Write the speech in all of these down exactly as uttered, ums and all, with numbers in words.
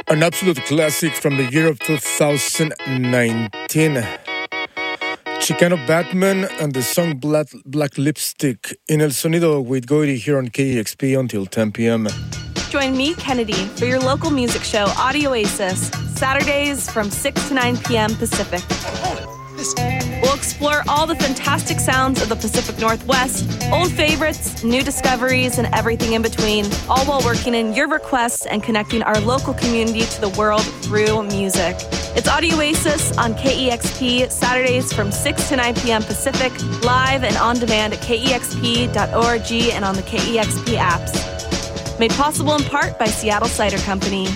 An absolute classic from the year of two thousand nineteen. Chicano Batman and the song Black, Black Lipstick in El Sonido with Goiri here on K E X P until ten p.m. Join me, Kennedy, for your local music show, Audio Oasis, Saturdays from six to nine p.m. Pacific. We'll explore all the fantastic sounds of the Pacific Northwest, old favorites, new discoveries, and everything in between, all while working in your requests and connecting our local community to the world through music. It's Audio Oasis on K E X P, Saturdays from six to nine p.m. Pacific, live and on demand at K E X P dot org and on the K E X P apps. Made possible in part by Seattle Cider Company.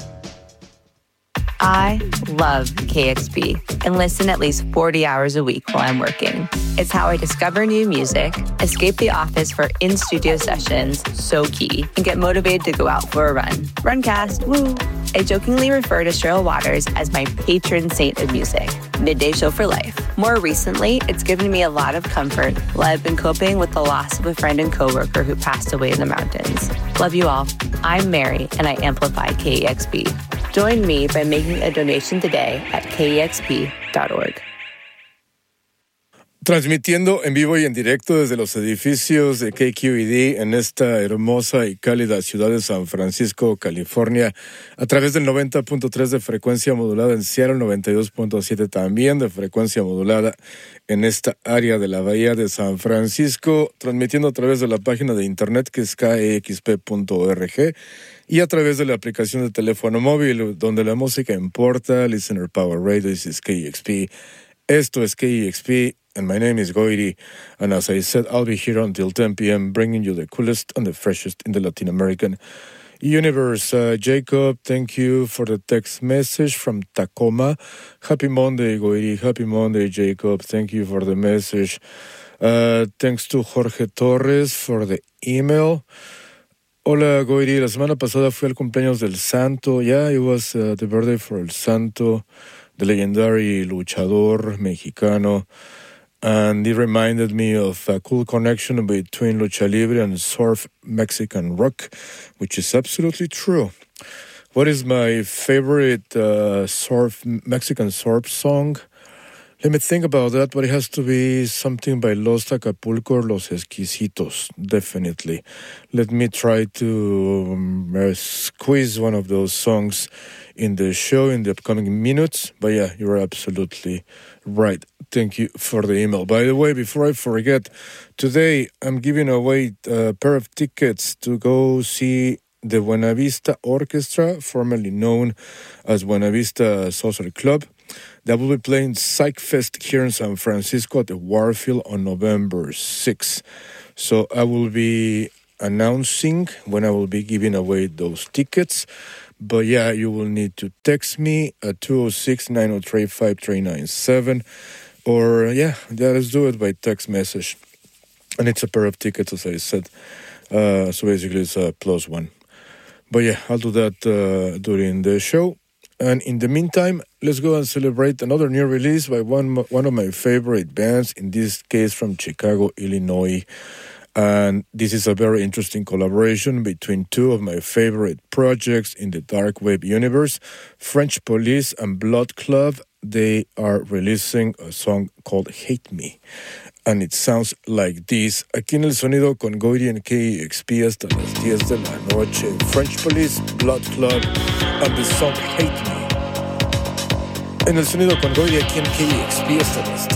I love K X P and listen at least forty hours a week while I'm working. It's how I discover new music, escape the office for in-studio sessions, so key, and get motivated to go out for a run. Runcast, woo! I jokingly refer to Cheryl Waters as my patron saint of music. Midday show for life. More recently, it's given me a lot of comfort while I've been coping with the loss of a friend and coworker who passed away in the mountains. Love you all. I'm Mary, and I amplify K E X P. Join me by making a donation today at K E X P dot org. Transmitiendo en vivo y en directo desde los edificios de K Q E D en esta hermosa y cálida ciudad de San Francisco, California, a través del noventa punto tres de frecuencia modulada en Seattle, noventa y dos punto siete también de frecuencia modulada en esta área de la Bahía de San Francisco, transmitiendo a través de la página de internet que es K E X P punto org y a través de la aplicación de teléfono móvil donde la música importa. Listener Power Radio, this is K E X P. Esto es K E X P. And my name is Goiri, and as I said, I'll be here until ten p.m. bringing you the coolest and the freshest in the Latin American universe. Uh, Jacob, thank you for the text message from Tacoma. Happy Monday, Goiri. Happy Monday, Jacob. Thank you for the message. Uh, thanks to Jorge Torres for the email. Hola, Goiri. La semana pasada fue el cumpleaños del Santo. Yeah, it was uh, the birthday for El Santo, the legendary luchador mexicano. And it reminded me of a cool connection between lucha libre and surf Mexican rock, which is absolutely true. What is my favorite uh, surf Mexican surf song? Let me think about that, but it has to be something by Los Acapulco or Los Exquisitos, definitely. Let me try to um, uh, squeeze one of those songs in the show in the upcoming minutes. But yeah, you're absolutely right. Thank you for the email. By the way, before I forget, today I'm giving away a pair of tickets to go see the Buena Vista Orchestra, formerly known as Buena Vista Social Club. That will be playing Psych Fest here in San Francisco at the Warfield on November sixth. So I will be announcing when I will be giving away those tickets. But yeah, you will need to text me at two oh six, nine oh three, five three nine seven. Or yeah, yeah, let's do it by text message. And it's a pair of tickets, as I said. Uh, so basically it's a plus one. But yeah, I'll do that uh, during the show. And in the meantime, let's go and celebrate another new release by one one of my favorite bands, in this case from Chicago, Illinois. And this is a very interesting collaboration between two of my favorite projects in the dark wave universe, French Police and Blood Club. They are releasing a song called Hate Me. And it sounds like this. Aquí en El Sonido con Goiri en K E X P hasta las diez de la noche. French Police, Blood Club, and the song Hate Me. En El Sonido con Goiri aquí en K E X P hasta las